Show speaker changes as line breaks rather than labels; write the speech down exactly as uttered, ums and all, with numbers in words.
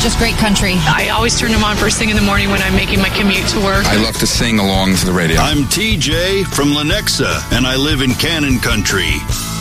just great country.
I always turn them on first thing in the morning when I'm making my commute to work.
I love to sing along to the radio.
I'm T J from Lenexa, and I live in Cannon Country.